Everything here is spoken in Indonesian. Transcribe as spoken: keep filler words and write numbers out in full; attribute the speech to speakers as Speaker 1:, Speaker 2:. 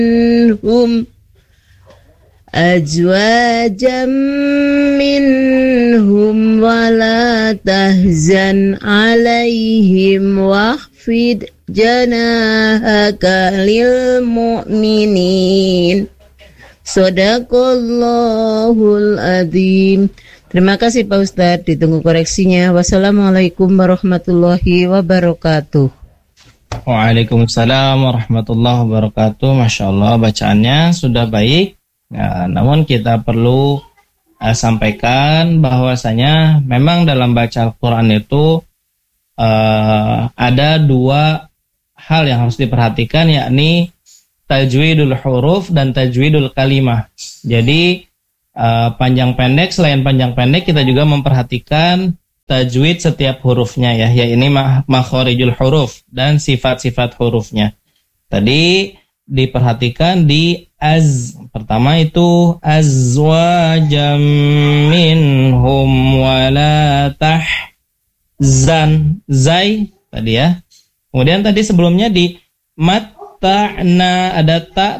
Speaker 1: minhum azwajam minhum wala tahzan alaihim wahfid janahaka lil mu'minin. Shadaqallahul adzim. Terima kasih Pak Ustadz, ditunggu koreksinya. Wassalamualaikum warahmatullahi wabarakatuh.
Speaker 2: Waalaikumsalam warahmatullahi wabarakatuh. Masya Allah, bacaannya sudah baik. Nah, namun kita perlu uh, sampaikan bahwasanya memang dalam baca Al-Quran itu uh, ada dua hal yang harus diperhatikan, yakni tajwidul huruf dan tajwidul kalimah. Jadi uh, panjang pendek, selain panjang pendek kita juga memperhatikan tajwid setiap hurufnya ya, ya ini makhorijul huruf dan sifat-sifat hurufnya. Tadi diperhatikan di az, pertama itu azwajam minhum wala tahzan, zai tadi ya. Kemudian tadi sebelumnya di mat ta'na, ada ta